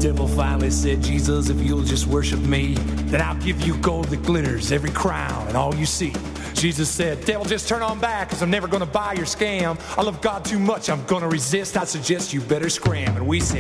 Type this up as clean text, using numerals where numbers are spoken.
devil finally said, Jesus, if you'll just worship me, then I'll give you gold that glitters, every crown and all you see. Jesus said, devil, just turn on back, because I'm never going to buy your scam. I love God too much, I'm going to resist. I suggest you better scram. And we said,